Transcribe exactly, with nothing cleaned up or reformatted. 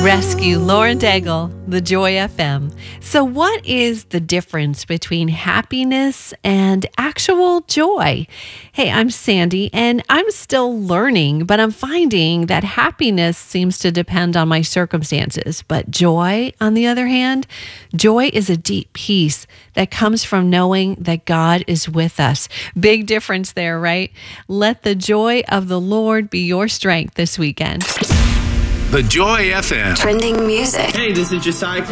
Rescue, Lauren Daigle, The Joy F M. So what is the difference between happiness and actual joy? Hey, I'm Sandy, and I'm still learning, but I'm finding that happiness seems to depend on my circumstances. But joy, on the other hand, joy is a deep peace that comes from knowing that God is with us. Big difference there, right? Let the joy of the Lord be your strength this weekend. The Joy F M. Trending music. Hey, this is Josiah